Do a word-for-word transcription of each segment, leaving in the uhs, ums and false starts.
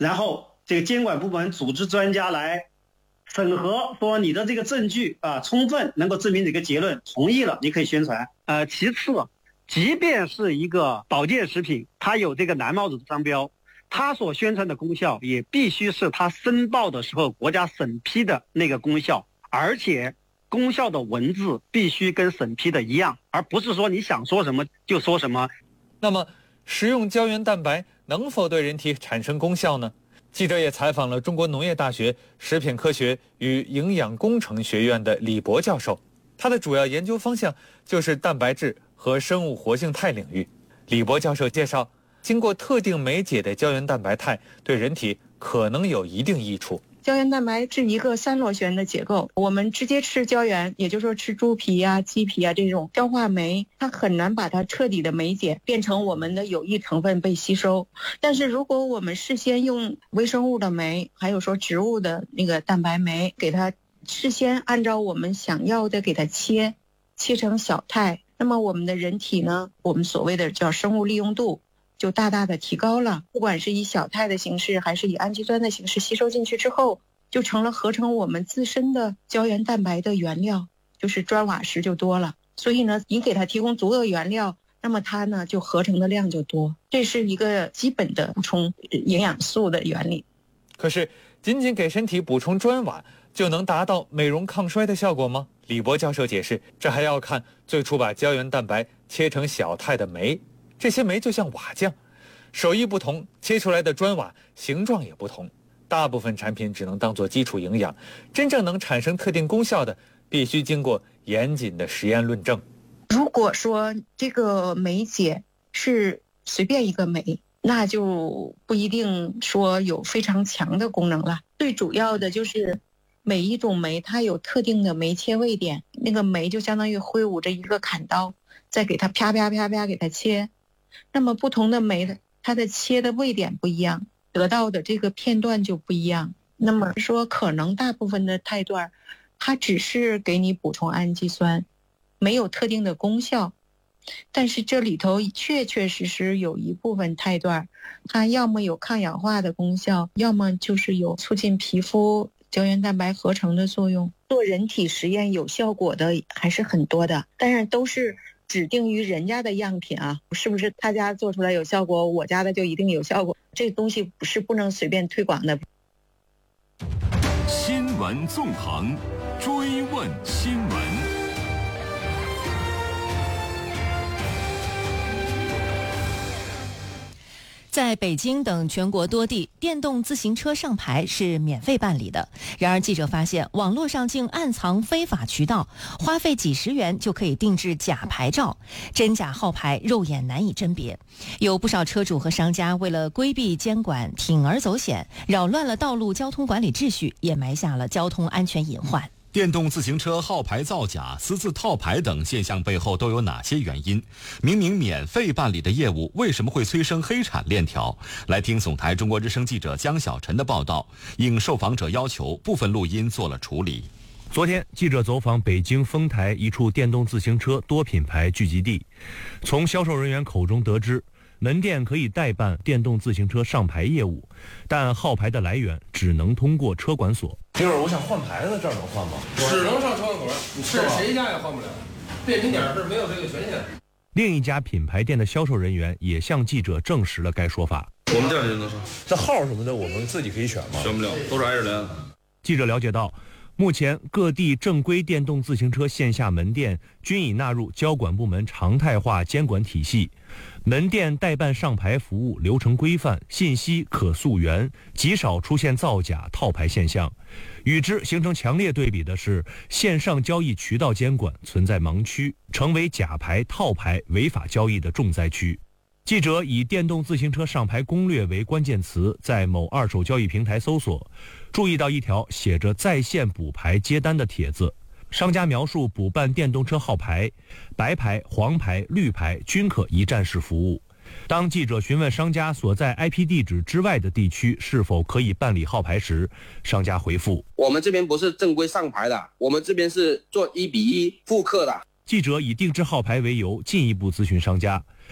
然后这个监管部门组织专家来审核，说你的这个证据啊充分，能够证明这个结论，同意了，你可以宣传。呃，其次，即便是一个保健食品，它有这个蓝帽子的商标，它所宣传的功效也必须是它申报的时候国家审批的那个功效，而且功效的文字必须跟审批的一样，而不是说你想说什么就说什么。 那么，食用胶原蛋白能否对人体产生功效呢？记者也采访了中国农业大学食品科学与营养工程学院的李博教授，他的主要研究方向就是蛋白质和生物活性肽领域。李博教授介绍，经过特定酶解的胶原蛋白肽对人体可能有一定益处。 胶原蛋白是一个三螺旋的结构，我们直接吃胶原，也就是说吃猪皮啊、鸡皮啊这种消化酶，它很难把它彻底的酶解变成我们的有益成分被吸收。但是如果我们事先用微生物的酶，还有说植物的那个蛋白酶，给它事先按照我们想要的给它切切成小肽，那么我们的人体呢，我们所谓的叫生物利用度就大大的提高了，不管是以小肽的形式还是以氨基酸的形式吸收进去之后，就成了合成我们自身的胶原蛋白的原料，就是砖瓦石就多了。所以呢，你给它提供足够原料，那么它呢就合成的量就多，这是一个基本的补充营养素的原理。 可是仅仅给身体补充砖瓦就能达到美容抗衰的效果吗？李博教授解释，这还要看最初把胶原蛋白切成小肽的酶，这些酶就像瓦匠，手艺不同，切出来的砖瓦形状也不同。大部分产品只能当作基础营养，真正能产生特定功效的，必须经过严谨的实验论证。 如果说这个酶解是随便一个酶，那就不一定说有非常强的功能了。最主要的就是每一种酶它有特定的酶切位点，那个酶就相当于挥舞着一个砍刀，再给它啪啪啪啪给它切。那么不同的酶的它的切的位点不一样，得到的这个片段就不一样。那么说可能大部分的肽段它只是给你补充氨基酸，没有特定的功效。但是这里头确确实实有一部分肽段它要么有抗氧化的功效，要么就是有促进皮肤胶原蛋白合成的作用。做人体实验有效果的还是很多的，但是都是指定于人家的样品啊，是不是他家做出来有效果，我家的就一定有效果？这东西不是不能随便推广的。 新闻纵横，追问新闻。 在北京等全国多地，电动自行车上牌是免费办理的。然而，记者发现网络上竟暗藏非法渠道，花费几十元就可以定制假牌照，真假号牌肉眼难以甄别。有不少车主和商家为了规避监管，铤而走险，扰乱了道路交通管理秩序，也埋下了交通安全隐患。 电动自行车号牌造假、私自套牌等现象背后都有哪些原因？明明免费办理的业务，为什么会催生黑产链条？来听总台中国之声记者江小晨的报道，应受访者要求，部分录音做了处理。 昨天，记者走访北京丰台一处电动自行车多品牌聚集地，从销售人员口中得知，门店可以代办电动自行车上牌业务，但号牌的来源只能通过车管所。 一会儿我想换牌子，这儿能换吗？ 只能上车管所，是谁家也换不了。便民点是没有这个权限。 另一家品牌店的销售人员也向记者证实了该说法。 我们店里就能上，这号什么的我们自己可以选吗？选不了，都是挨着连。 记者了解到，目前各地正规电动自行车线下门店均已纳入交管部门常态化监管体系，门店代办上牌服务流程规范，信息可溯源，极少出现造假套牌现象。与之形成强烈对比的是，线上交易渠道监管存在盲区，成为假牌套牌违法交易的重灾区。记者以电动自行车上牌攻略为关键词，在某二手交易平台搜索，注意到一条写着在线补牌接单的帖子。商家描述补办电动车号牌，白牌、黄牌、绿牌均可一站式服务。当记者询问商家所在 I P 地址之外的地区是否可以办理号牌时，商家回复： 我们这边不是正规上牌的，我们这边是做一比一复刻的。 记者以定制号牌为由进一步咨询商家，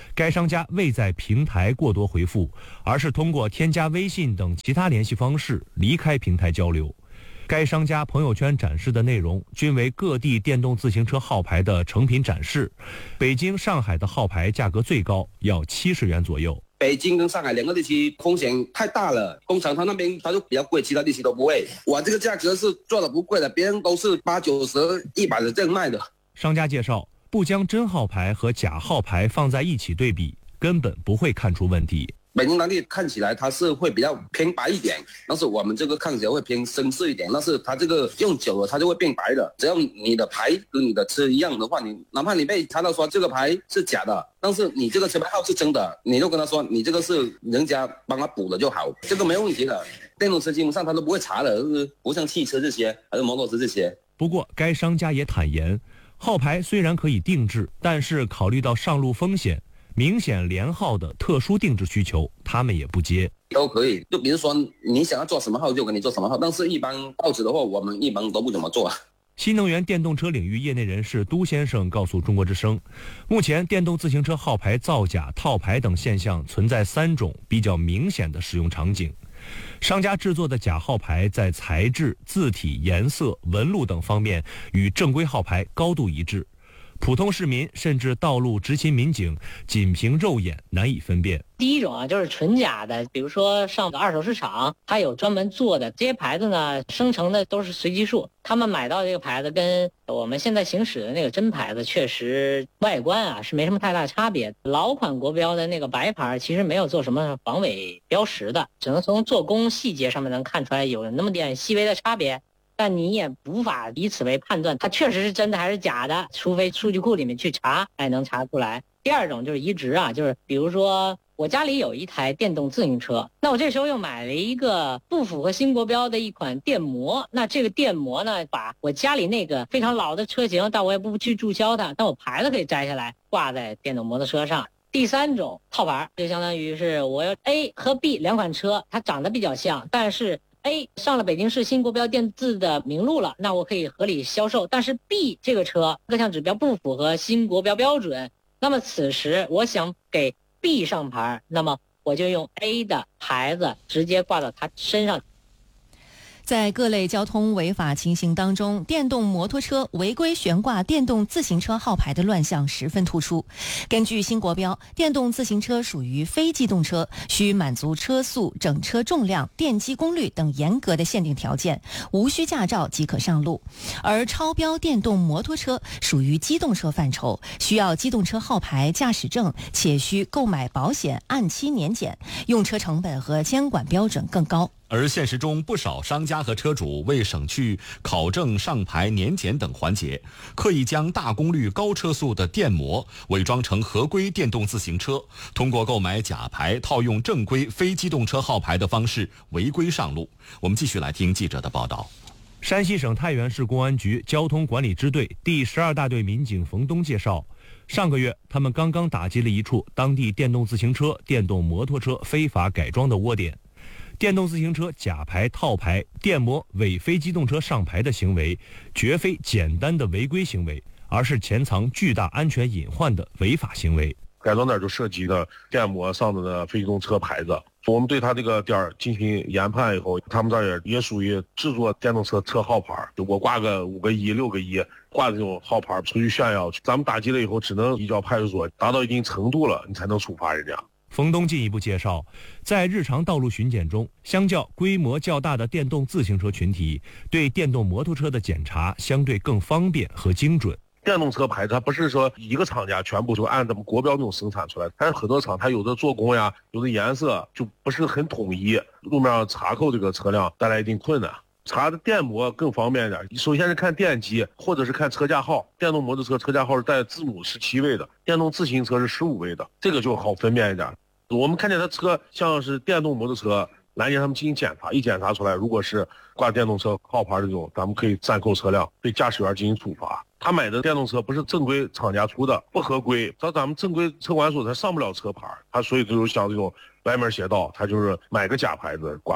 该商家未在平台过多回复，而是通过添加微信等其他联系方式离开平台交流。该商家朋友圈展示的内容均为各地电动自行车号牌的成品展示，北京、上海的号牌价格最高，要七十元左右。 北京跟上海两个地区风险太大了，工厂他那边他就比较贵，其他地区都不会。我这个价格是做的不贵的，别人都是八九十、一百的这样卖的。 商家介绍，不将真号牌和假号牌放在一起对比，根本不会看出问题。 北京当地看起来它是会比较偏白一点，但是我们这个看起来会偏深色一点，但是它这个用久了它就会变白的。只要你的牌跟你的车一样的话，你哪怕你被查到说这个牌是假的，但是你这个车牌号是真的，你就跟他说你这个是人家帮他补了就好，这个没问题的。电动车基本上他都不会查的，就是不像汽车这些还是摩托车这些。 不过该商家也坦言，号牌虽然可以定制，但是考虑到上路风险，明显连号的特殊定制需求，他们也不接。 都可以，就比如说你想要做什么号就给你做什么号，但是一般报纸的话，我们一般都不怎么做。 新能源电动车领域业内人士都先生告诉中国之声，目前电动自行车号牌造假、套牌等现象存在三种比较明显的使用场景。商家制作的假号牌在材质、字体、颜色、纹路等方面与正规号牌高度一致，普通市民甚至道路执勤民警仅凭肉眼难以分辨。 第一种啊，就是纯假的，比如说上二手市场，它有专门做的这些牌子呢，生成的都是随机数。他们买到这个牌子跟我们现在行驶的那个真牌子，确实外观啊是没什么太大差别。老款国标的那个白牌其实没有做什么防伪标识的，只能从做工细节上面能看出来有那么点细微的差别。但你也无法以此为判断它确实是真的还是假的，除非数据库里面去查才能查出来。第二种就是移植啊，就是比如说我家里有一台电动自行车，那我这时候又买了一个不符合新国标的一款电摩，那这个电摩呢，把我家里那个非常老的车型，但我也不去注销它，但我牌子可以摘下来挂在电动摩托车上。第三种套牌就相当于是我 A 和 B 两款车，它长得比较像，但是A 上了北京市新国标电字的名录了，那我可以合理销售。但是 B 这个车各项指标不符合新国标标准，那么此时我想给 B 上牌，那么我就用 A 的牌子直接挂到他身上。 在各类交通违法情形当中，电动摩托车违规悬挂电动自行车号牌的乱象十分突出。根据新国标，电动自行车属于非机动车，需满足车速、整车重量、电机功率等严格的限定条件，无需驾照即可上路。而超标电动摩托车属于机动车范畴，需要机动车号牌、驾驶证，且需购买保险，按期年检，用车成本和监管标准更高。 而现实中，不少商家和车主为省去考证、上牌、年检等环节，刻意将大功率、高车速的电摩伪装成合规电动自行车，通过购买假牌、套用正规非机动车号牌的方式违规上路。我们继续来听记者的报道。 山西省太原市公安局交通管理支队第十二大队民警冯东介绍，上个月他们刚刚打击了一处当地电动自行车、电动摩托车非法改装的窝点。电动自行车假牌、套牌、电摩伪非机动车上牌的行为，绝非简单的违规行为，而是潜藏巨大安全隐患的违法行为。 改装点就涉及的电摩上的非机动车牌子，我们对他这个点进行研判以后，他们这也也属于制作电动车车号牌，就我挂个五个一、六个一，挂这种号牌出去炫耀，咱们打击了以后，只能移交派出所，达到一定程度了，你才能处罚人家。 冯东进一步介绍，在日常道路巡检中，相较规模较大的电动自行车群体，对电动摩托车的检查相对更方便和精准。 电动车牌它不是说一个厂家全部就按咱们国标那种生产出来，但是很多厂它有的做工呀，有的颜色就不是很统一，路面上查扣这个车辆带来一定困难。查的电摩更方便一点，首先是看电机或者是看车架号，电动摩托车车架号是带字母十七位的，电动自行车是十五位的，这个就好分辨一点。我们看见他车像是电动摩托车，拦截他们进行检查，一检查出来，如果是挂电动车号牌的这种，咱们可以暂扣车辆，对驾驶员进行处罚。他买的电动车不是正规厂家出的，不合规，到咱们正规车管所他上不了车牌，他所以就有像这种歪门邪道，他就是买个假牌子挂上。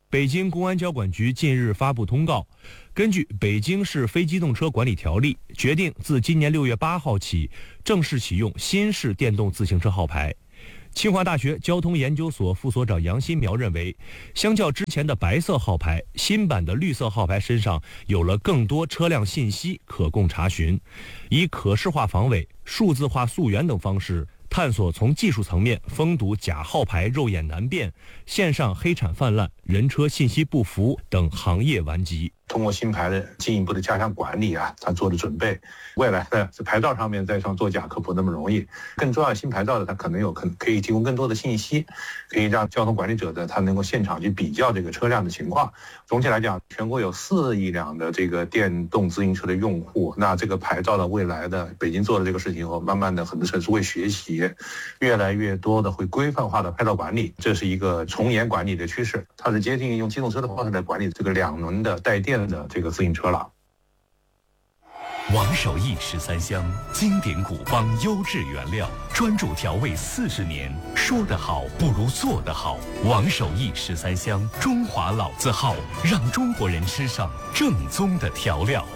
北京公安交管局近日发布通告，根据《北京市非机动车管理条例》，决定自今年六月八号起正式启用新式电动自行车号牌。清华大学交通研究所副所长杨新苗认为，相较之前的白色号牌，新版的绿色号牌身上有了更多车辆信息可供查询，以可视化防伪、数字化溯源等方式，探索从技术层面封堵假号牌肉眼难辨、线上黑产泛滥、人车信息不符等行业顽疾。 通过新牌的进一步的加强管理啊，它做的准备，未来的牌照上面再上作假可不那么容易。更重要，新牌照的它可能有可可以提供更多的信息，可以让交通管理者的他能够现场去比较这个车辆的情况。总体来讲，全国有四亿辆的这个电动自行车的用户，那这个牌照的未来的北京做了这个事情以后，慢慢的很多城市会学习，越来越多的会规范化的牌照管理，这是一个从严管理的趋势。它是接近用机动车的方式来管理这个两轮的带电的这个自行车了。 王守义十三香，经典古方，优质原料，专注调味四十年。说得好不如做得好。王守义十三香，中华老字号，让中国人吃上正宗的调料。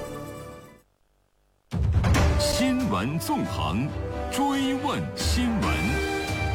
新闻纵横，追问新闻。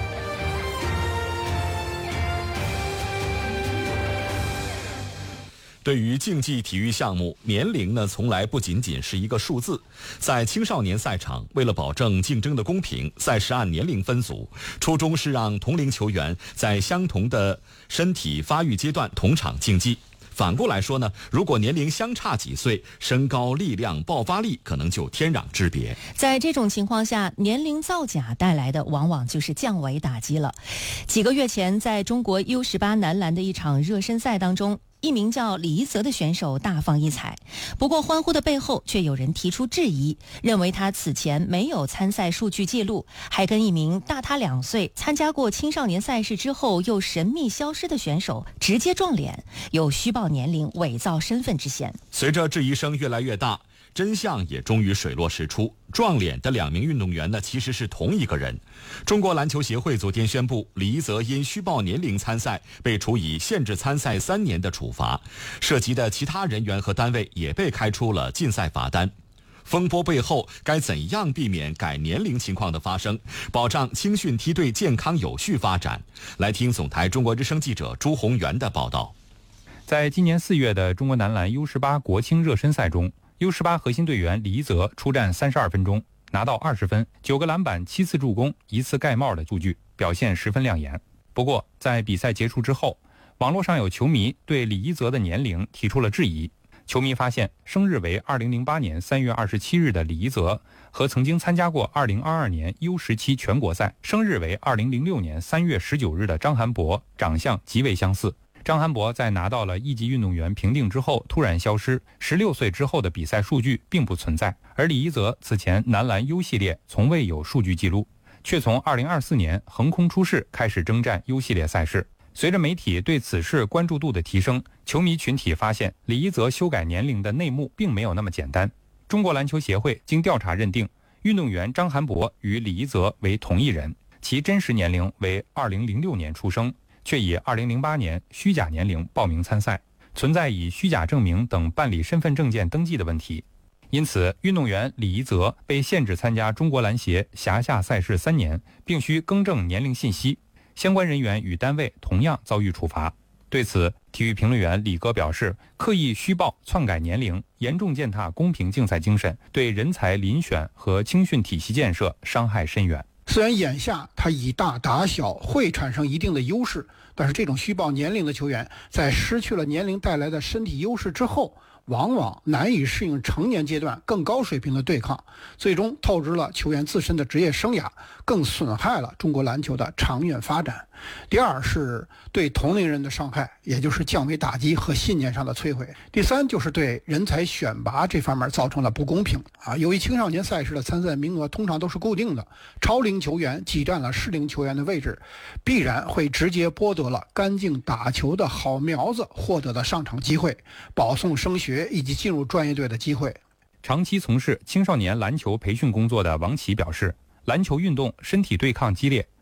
对于竞技体育项目，年龄呢从来不仅仅是一个数字。在青少年赛场，为了保证竞争的公平，赛事按年龄分组，初衷是让同龄球员在相同的身体发育阶段同场竞技。反过来说呢，如果年龄相差几岁，身高、力量、爆发力可能就天壤之别。 在这种情况下，年龄造假带来的往往就是降维打击了。几个月前，在中国 U 十八 男篮的一场热身赛当中，一名叫李一泽的选手大放异彩，不过欢呼的背后却有人提出质疑，认为他此前没有参赛数据记录，还跟一名大他两岁、参加过青少年赛事之后又神秘消失的选手直接撞脸，有虚报年龄、伪造身份之嫌。 随着质疑声越来越大，真相也终于水落石出，撞脸的两名运动员呢其实是同一个人。中国篮球协会昨天宣布，李一泽因虚报年龄参赛，被处以限制参赛三年的处罚，涉及的其他人员和单位也被开出了禁赛罚单。风波背后，该怎样避免改年龄情况的发生，保障青训梯队健康有序发展？来听总台中国之声记者朱宏元的报道。 在今年四月的中国男篮 U 十八 国青热身赛中， U 十八 核心队员李一泽出战三十二分钟，拿到二十分、九个篮板、七次助攻、一次盖帽的数据，表现十分亮眼。不过，在比赛结束之后，网络上有球迷对李一泽的年龄提出了质疑。球迷发现，生日为二零零八年三月二十七日的李一泽和曾经参加过二零二二年 U 十七 全国赛，生日为二零零六年三月十九日的张涵博长相极为相似。张涵博在拿到了一级运动员评定之后突然消失，十六岁之后的比赛数据并不存在。而李一泽此前男篮 U 系列从未有数据记录，却从二零二四年横空出世开始征战 U 系列赛事。随着媒体对此事关注度的提升，球迷群体发现李一泽修改年龄的内幕并没有那么简单。中国篮球协会经调查认定，运动员张涵博与李一泽为同一人，其真实年龄为二零零六年出生，却以二零零八年虚假年龄报名参赛，存在以虚假证明等办理身份证件登记的问题。因此，运动员李一泽被限制参加中国篮协辖下赛事三年，并需更正年龄信息。相关人员与单位同样遭遇处罚。对此，体育评论员李哥表示，刻意虚报、篡改年龄，严重践踏公平竞赛精神，对人才遴选和青训体系建设伤害深远。 虽然眼下他以大打小会产生一定的优势，但是这种虚报年龄的球员在失去了年龄带来的身体优势之后，往往难以适应成年阶段更高水平的对抗，最终透支了球员自身的职业生涯，更损害了中国篮球的长远发展。第二是对同龄人的伤害，也就是降维打击和信念上的摧毁。第三就是对人才选拔这方面造成了不公平啊！由于青少年赛事的参赛名额通常都是固定的，超龄球员挤占了适龄球员的位置，必然会直接剥夺了干净打球的好苗子获得的上场机会、保送升学以及进入专业队的机会。 长期从事青少年篮球培训工作的王琦表示，篮球运动身体对抗激烈，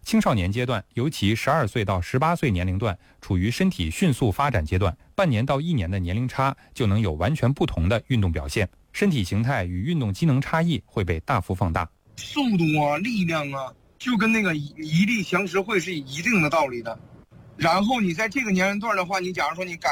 青少年阶段，尤其十二岁到十八岁年龄段，处于身体迅速发展阶段，半年到一年的年龄差就能有完全不同的运动表现，身体形态与运动机能差异会被大幅放大。 速度啊，力量啊，就跟那个一力降十会是一定的道理的。然后你在这个年龄段的话，你假如说你改